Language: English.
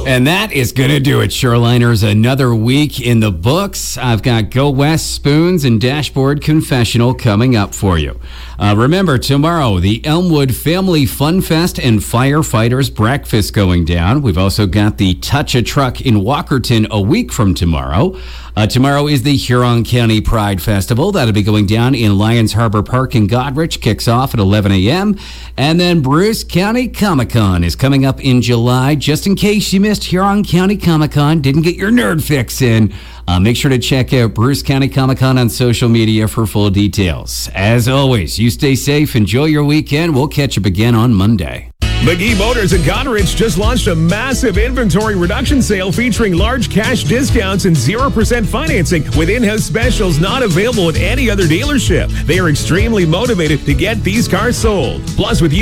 And that is going to do it, Shoreliners. Another week in the books. I've got Go West Spoons and Dashboard Confessional coming up for you. Remember, tomorrow, the Elmwood Family Fun Fest and Firefighters Breakfast going down. We've also got the Touch a Truck in Walkerton a week from tomorrow. Tomorrow is the Huron County Pride Festival. That'll be going down in Lions Harbor Park in Goderich. Kicks off at 11 a.m. And then Bruce County Comic-Con is coming up in July. Just in case you missed Huron County Comic-Con, didn't get your nerd fix in, make sure to check out Bruce County Comic-Con on social media for full details. As always, you stay safe, enjoy your weekend. We'll catch up again on Monday. McGee Motors in Goderich just launched a massive inventory reduction sale featuring large cash discounts and 0% financing with in-house specials not available at any other dealership. They are extremely motivated to get these cars sold. Plus, with